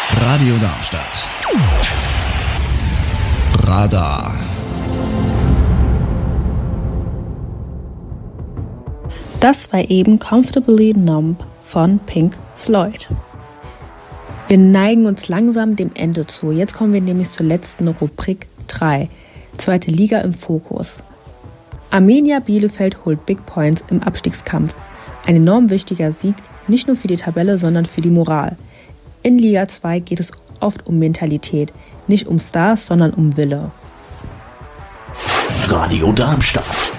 Radio Darmstadt. Radar. Das war eben Comfortably Numb von Pink Floyd. Wir neigen uns langsam dem Ende zu. Jetzt kommen wir nämlich zur letzten Rubrik 3. Zweite Liga im Fokus. Arminia Bielefeld holt Big Points im Abstiegskampf. Ein enorm wichtiger Sieg, nicht nur für die Tabelle, sondern für die Moral. In Liga 2 geht es oft um Mentalität, nicht um Stars, sondern um Wille. Radio Darmstadt.